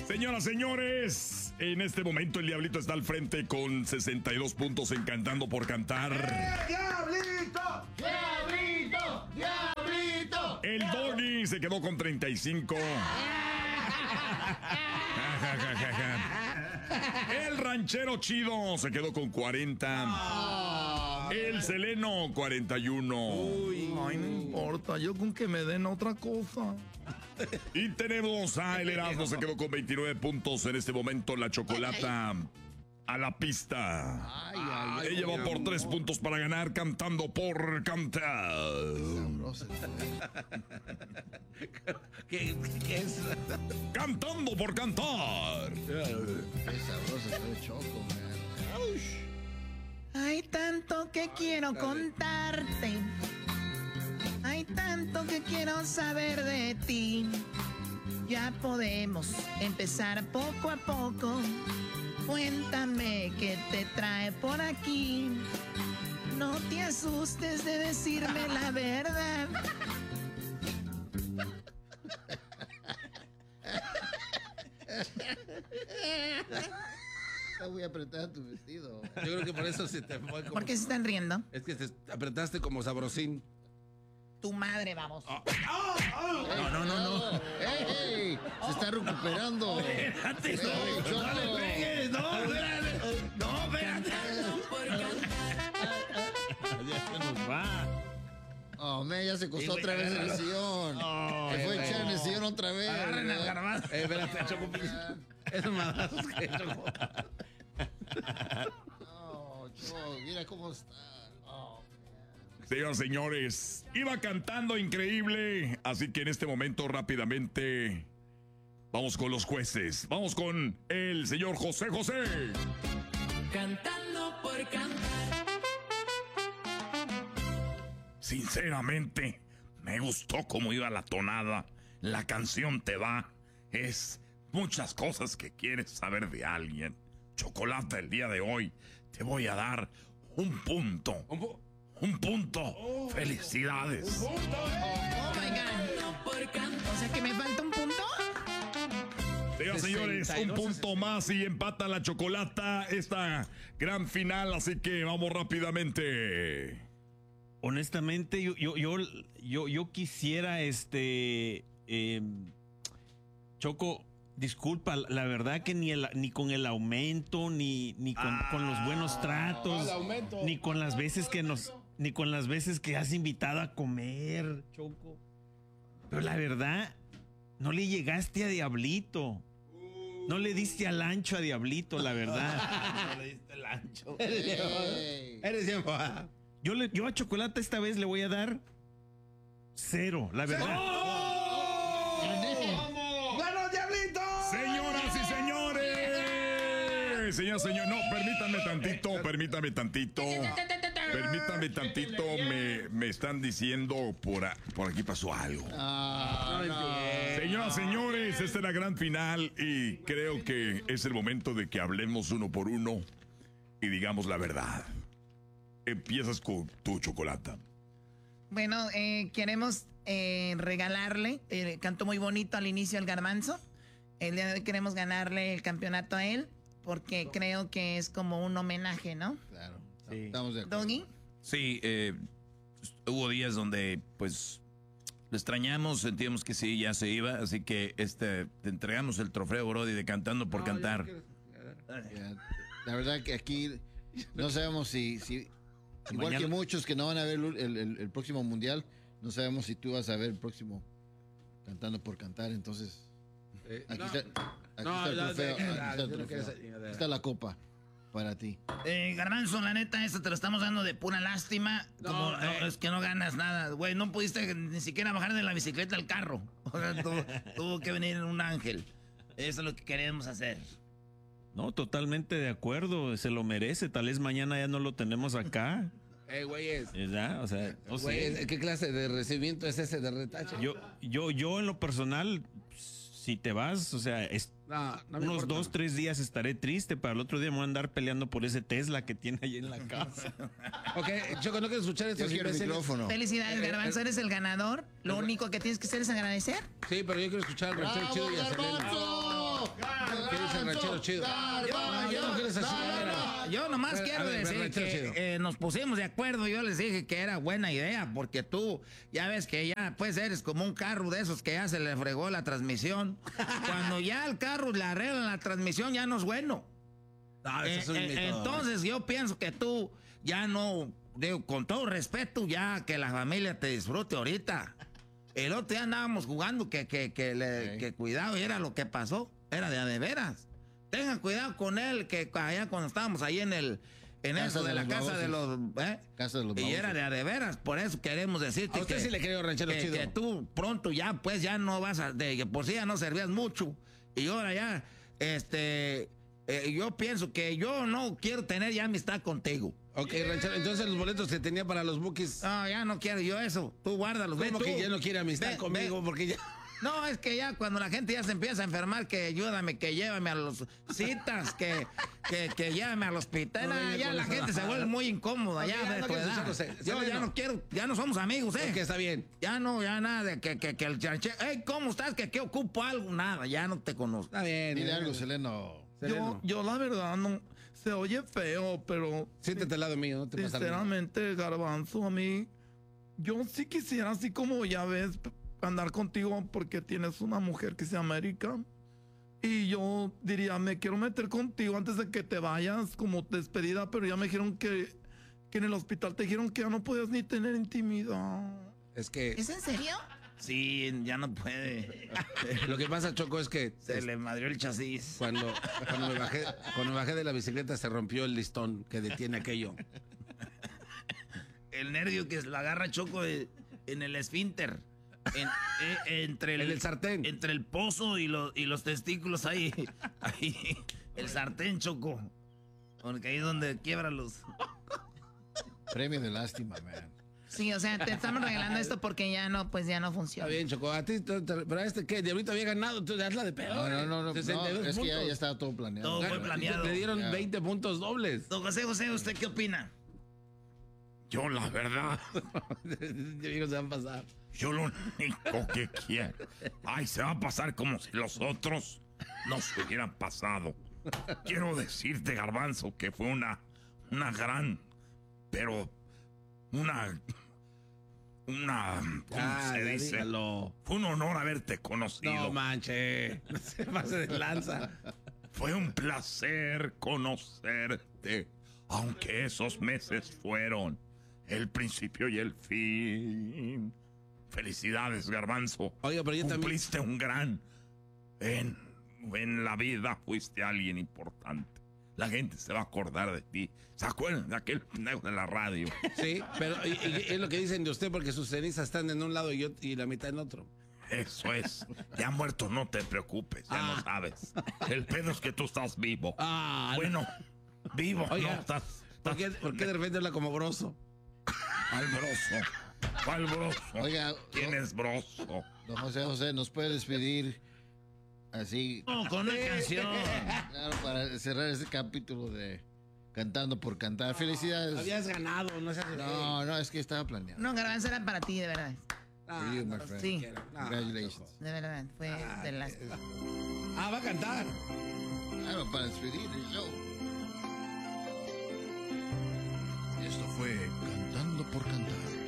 Señoras, señores, en este momento el Diablito está al frente con 62 puntos en Cantando por Cantar. ¡Diablito! ¡Diablito! ¡Diablito! El Doggy se quedó con 35. El Ranchero Chido se quedó con 40. El Seleno, 41. Ay, no importa, yo con que me den otra cosa. Y tenemos a El Erasmo, se quedó con 29 puntos en este momento. La Chocolata a la pista. Ella va por 3 puntos para ganar Cantando por Cantar. ¿Qué es? Cantando por Cantar. Qué sabroso está el Choco, man. Hay tanto que quiero contarte. Hay tanto que quiero saber de ti. Ya podemos empezar poco a poco. Cuéntame qué te trae por aquí. No te asustes de decirme la verdad. Está muy apretada tu vestido. Yo creo que por eso se te fue como... ¿Por qué se están riendo? Es que te apretaste como sabrosín. Tu madre, vamos. No. ¡Ey! Se está recuperando. Espérate, no le pegues, no, espérate. No, espérate. Ya se nos va. Oh, man, ya se costó otra vez en el sillón. Se fue a echar en el sillón otra vez. Agarren al Garbanzo. Espérate, Choco. Esos madrazos que Choco. No, Choco, mira cómo está. Oh. Señoras, señores, iba cantando increíble, así que en este momento rápidamente vamos con los jueces. Vamos con el señor José José. Cantando por cantar. Sinceramente, me gustó cómo iba la tonada. La canción te va. Es muchas cosas que quieres saber de alguien. Chocolate, el día de hoy te voy a dar un punto. Un punto. Felicidades. Oh my God. O sea que me falta un punto. Señoras, señores, un punto más y empata la Chocolata esta gran final, así que vamos rápidamente. Honestamente, yo quisiera, Choco, disculpa, la verdad que ni con el aumento, ni con los buenos tratos, ni con las veces que has invitado a comer, Choco. Pero la verdad, no le llegaste a Diablito. No le diste al ancho a Diablito, la verdad. No le diste el ancho. Hey. Eres bien fa. Yo a Chocolate esta vez le voy a dar 0, la verdad. ¡Ganó, Diablito! Señoras y señores. Señor, no, permítame tantito. Me están diciendo por aquí pasó algo. Señoras, señores, esta es la gran final y creo que es el momento de que hablemos uno por uno y digamos la verdad. Empiezas con tu Chocolata. Bueno, queremos regalarle, cantó muy bonito al inicio el Garbanzo. El día de hoy queremos ganarle el campeonato a él porque creo que es como un homenaje, ¿no? Claro, Sí. estamos de acuerdo. Doggy. Sí, hubo días donde pues lo extrañamos, sentíamos que sí, ya se iba, así que te entregamos el trofeo, Brody, de Cantando por Cantar. Ya, la verdad que aquí no sabemos si igual Mañana... que muchos que no van a ver el próximo mundial, no sabemos si tú vas a ver el próximo Cantando por Cantar, entonces aquí está el trofeo, aquí está la copa para ti. Garbanzo, la neta, esto te lo estamos dando de pura lástima. Es que no ganas nada, güey. No pudiste ni siquiera bajar de la bicicleta al carro. O sea, tuvo que venir un ángel. Eso es lo que queremos hacer. No, totalmente de acuerdo, se lo merece. Tal vez mañana ya no lo tenemos acá. Güeyes. ¿Verdad? O sea, no sé. ¿Qué clase de recibimiento es ese de retache? Yo en lo personal, si te vas, o sea, No me unos importa. 2-3 días estaré triste, para el otro día me voy a andar peleando por ese Tesla que tiene ahí en la casa. Ok, Choco, ¿no quieres escuchar esto? Yo quiero el micrófono. Felicidades, Garbanzo, eres el ganador. Lo único que tienes que hacer es agradecer. Sí, pero yo quiero escuchar al ranchero chido y a Selena. ¡Garbanzo! ranchero chido. Yo nomás quiero decir que nos pusimos de acuerdo. Yo les dije que era buena idea, porque tú ya ves que ya pues eres como un carro de esos que ya se le fregó la transmisión. Cuando ya el carro le arreglan la transmisión, ya no es bueno. Entonces yo pienso que tú ya no, digo, con todo respeto, ya que la familia te disfrute ahorita. El otro día andábamos jugando que cuidado, y era lo que pasó, era de veras. Tengan cuidado con él, que allá cuando estábamos ahí en eso de la casa de los y era de veras. Por eso queremos decirte a usted sí le creo, ranchero chido, que tú pronto ya pues ya no vas a, que por sí ya no servías mucho, y ahora ya yo pienso que yo no quiero tener ya amistad contigo. Ok, ranchero, entonces los boletos que tenía para los Bookies. No, ya no quiero yo eso. Tú guárdalos. ¿Cómo que ya no quiere amistad conmigo? Porque ya... No, es que ya cuando la gente ya se empieza a enfermar, que ayúdame, que llévame a los citas, que llévame al hospital. No, ya la gente se vuelve muy incómoda. Okay, ya de tu edad. Yo ya no quiero, ya no somos amigos, Que está bien. Ya no, ya nada de que el chanche. Hey, ¿cómo estás? ¿Que ocupo algo? Nada, ya no te conozco. Está bien. Dile algo, Seleno. Yo la verdad no, se oye feo, pero siéntate al lado mío, no te pasa nada. Sinceramente, Garbanzo, a mí, yo sí quisiera, así como ya ves, andar contigo porque tienes una mujer que se llama Erika. Y yo diría, me quiero meter contigo antes de que te vayas como despedida, pero ya me dijeron que en el hospital te dijeron que ya no podías ni tener intimidad. Es que... ¿Es en serio? Sí, ya no puede. Lo que pasa, Choco, es que... Se le madrió el chasis. Cuando me bajé de la bicicleta se rompió el listón que detiene aquello. El nervio que la agarra, Choco, en el esfínter. Entre el sartén. Entre el pozo y los testículos ahí. El sartén, Choco. Porque ahí es donde quiebra los... Premio de lástima, man. Sí, o sea, te estamos regalando esto porque ya no funciona. Está bien, Choco. A ti, pero ¿qué? Diablito había ganado, entonces hazla de peor. No, es que ya estaba todo planeado. Todo fue planeado. Le dieron 20 puntos dobles. Don José, ¿usted qué opina? Yo, la verdad, se van a pasar. yo lo único que quiero. Ay, se va a pasar como si los otros no se hubieran pasado. Quiero decirte, Garbanzo, que fue una gran, pero ¿cómo se dice? Dígalo. Fue un honor haberte conocido. No manche, no se pase de lanza. Fue un placer conocerte, aunque esos meses fueron el principio y el fin. Felicidades, Garbanzo. Oiga, pero yo cumpliste un gran... En la vida fuiste alguien importante. La gente se va a acordar de ti. ¿Se acuerdan de aquel pendejo de la radio? Sí, pero y es lo que dicen de usted porque sus cenizas están en un lado y la mitad en otro. Eso es. Ya muerto, no te preocupes, ya no sabes. El pedo es que tú estás vivo. Bueno, vivo. Oiga, no, estás ¿por qué de repente habla como Broso? ¿Cuál Broso? ¿Cuál Broso? Oiga, ¿Quién es Broso? Don José, ¿nos puede despedir así? No, con una canción. Claro, para cerrar este capítulo de Cantando por Cantar. Felicidades. Habías ganado, no seas... No, es que estaba planeado. No, Garbanzo era para ti, de verdad. For you, my friend. Sí. Congratulations. De verdad, fue de las... va a cantar. Claro, para despedir el show. Esto fue Cantando por Cantar.